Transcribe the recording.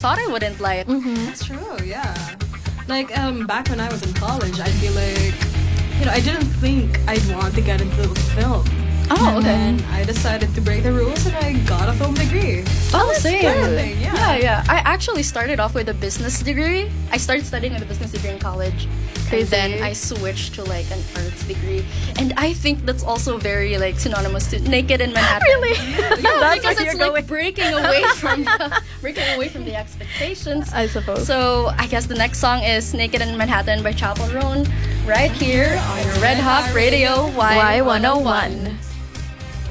thought I wouldn't like. That's true, yeah. Like, back when I was in college, I'd be like, I didn't think I'd want to get into film. Oh, okay. And I decided to break the rules and I got a film degree. Oh, same. Good. Yeah. I actually started off with a business degree. I started studying with a business degree in college. Crazy. And then I switched to like an arts degree. And I think that's also very like synonymous to Naked in Manhattan. Really? Yeah, That's because where it's you're like going. breaking away from the expectations. I suppose. So I guess the next song is Naked in Manhattan by Chapel Roan, right here on your Red Hot Radio Y101.